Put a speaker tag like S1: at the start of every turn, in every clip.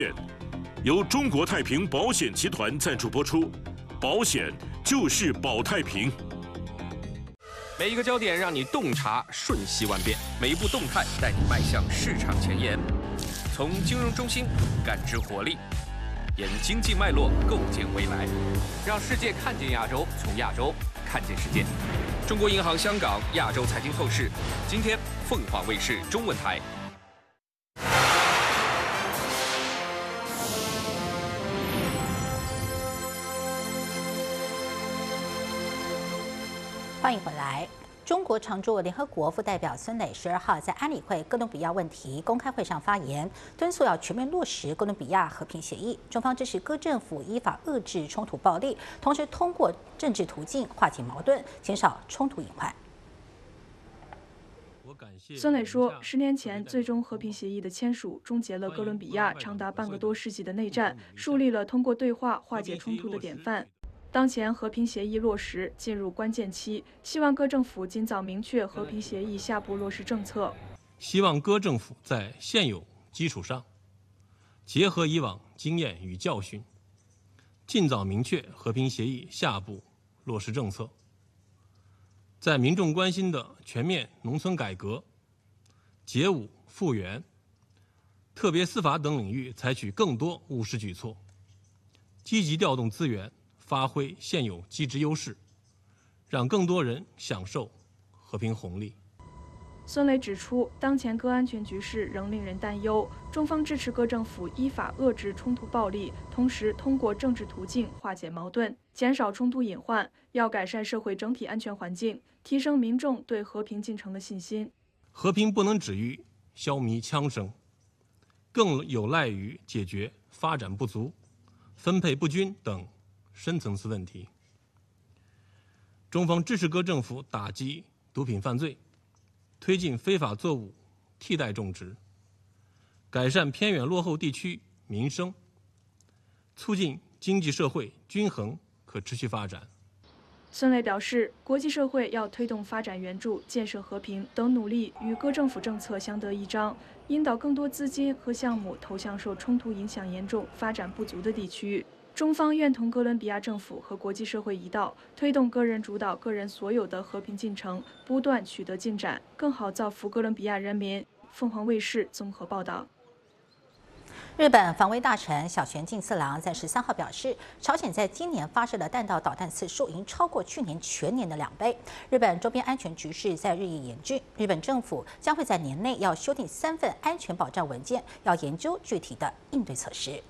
S1: 由中国太平保险集团赞助播出，保险就是保太平。
S2: 每一个焦点让你洞察瞬息万变，每一步动态带你迈向市场前沿。从金融中心感知活力，沿经济脉络构建未来，让世界看见亚洲，从亚洲看见世界。中国银行香港亚洲财经透视，今天凤凰卫视中文台。
S3: 欢迎回来。中国常驻联合国副代表孙磊12号在安理会哥伦比亚问题公开会上发言，敦促要全面落实哥伦比亚和平协议。中方支持各政府依法遏制冲突暴力，同时通过政治途径化解矛盾，减少冲突隐患。
S4: 孙磊说，10年前最终和平协议的签署，终结了哥伦比亚长达半个多世纪的内战，树立了通过对话化解冲突的典范。当前和平协议落实进入关键期，希望各政府尽早明确和平协议下步落实政策。
S5: 希望各政府在现有基础上，结合以往经验与教训，尽早明确和平协议下步落实政策。在民众关心的全面农村改革、解武复原、特别司法等领域采取更多务实举措，积极调动资源，发挥现有机制优势，让更多人享受和平红利。
S4: 孙磊指出，当前各安全局势仍令人担忧，中方支持各政府依法遏制冲突暴力，同时通过政治途径化解矛盾，减少冲突隐患，要改善社会整体安全环境，提升民众对和平进程的信心。
S5: 和平不能止于消弭枪声，更有赖于解决发展不足、分配不均等深层次问题。中方支持各政府打击毒品犯罪，推进非法作物替代种植，改善偏远落后地区民生，促进经济社会均衡可持续发展。
S4: 孙磊表示，国际社会要推动发展援助、建设和平等努力与各政府政策相得益彰，引导更多资金和项目投向受冲突影响严重、发展不足的地区。中方愿同哥伦比亚政府和国际社会一道，推动个人主导、个人所有的和平进程不断取得进展，更好造福哥伦比亚人民。凤凰卫视综合报道。
S3: 日本防卫大臣小泉进次郎在13号表示，朝鲜在今年发射的弹道导弹次数已经超过去年全年的2倍。日本周边安全局势在日益严峻，日本政府将会在年内要修订3份安全保障文件，要研究具体的应对措施。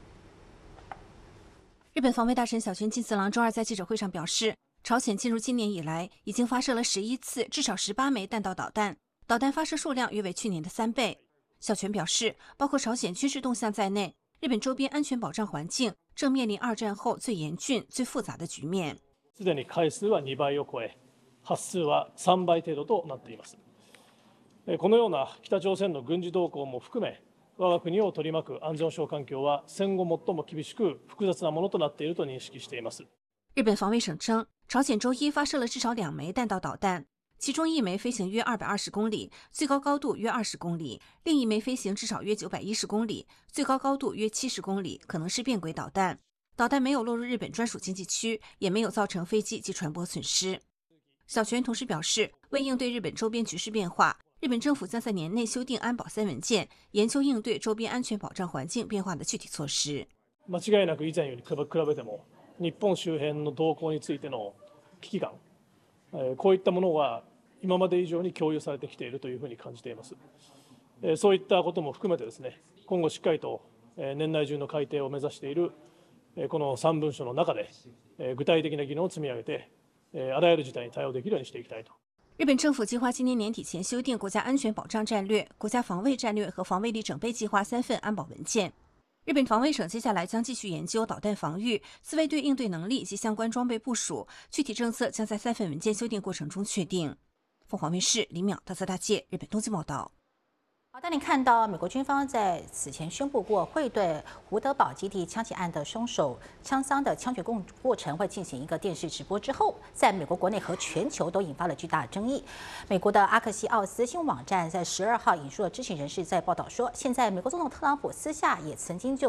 S6: 日本防卫大臣小泉进次郎周二在记者会上表示，朝鲜进入今年以来已经发射了11次，至少18枚弹道导弹，导弹发射数量约为去年的3倍。小泉表示，包括朝鲜军事动向在内，日本周边安全保障环境正面临2战后最严峻、最复杂的局面。
S7: すでに回数は2倍を超え、発数は3倍程度となっています。このような北朝鮮の軍事動向も含め、我が国を取り巻く安全保障環境は戦後最も厳しく複雑なものとなっていると認識しています。
S6: 日本防卫省称，朝鲜周一发射了至少2枚弹道导弹，其中1枚飞行约220公里，最高高度约20公里；另1枚飞行至少约910公里，最高高度约70公里，可能是变轨导弹。导弹没有落入日本专属经济区，也没有造成飞机及船舶损失。小泉同时表示，为应对日本周边局势变化，日本政府将在年内修订安保3文件，研究应对周边安全保障环境变化的具体措施。
S7: 間違いなく以前より比べても、日本周辺の動向についての危機感、こういったものは今まで以上に共有されてきているというふうに感じています。そういったことも含めてですね、今後しっかりと年内中の改定を目指しているこの3文書の中で具体的な議論を積み上げて、あらゆる事態に対応できるようにしていきたいと。
S6: 日本政府计划今年年底前修订国家安全保障战略、国家防卫战略和防卫力整备计划3份安保文件。日本防卫省接下来将继续研究导弹防御、自卫队应对能力及相关装备部署，具体政策将在3份文件修订过程中确定。凤凰卫视李淼、大泽大介，日本东京报道。
S3: 好，当你看到美国军方在此前宣布过，会对胡德堡基地枪击案的凶手枪伤的枪决过程会进行一个电视直播之后，在美国国内和全球都引发了巨大的争议。美国的阿克西奥斯新闻网站在12号引述了知情人士在报道说，现在美国总统特朗普私下也曾经就